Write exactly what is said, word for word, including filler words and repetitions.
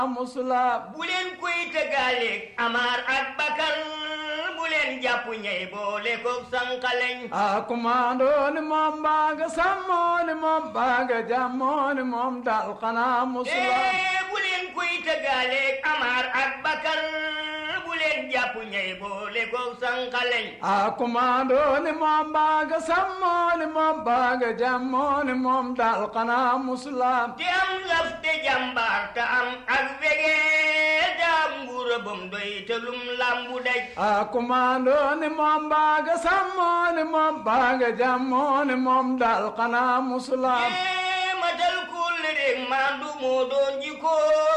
musula bu leen koy tëggaaleeg Amar ak Bakar bu leen jàpp ñey boole ko sànqaleñ a kumando ni moom baaga sammo ni moom baaga jammo ni moom dal xanaa musula bu leen koy tëggaaleeg Amar ak Bakar bu leen jàpp ñey boole ko sànqaleñ a kumando ni moom baaga sammo ni moom baaga jammo ni moom dal xanaa musula te am laf te jàmbaar te am ak wegee te am nguura bam doy te lum lambu daj a kumando ni moom baaga sammo ni moom baaga jammo ni moom dal xanaa musula matal kulle rek mandu moo doon jikko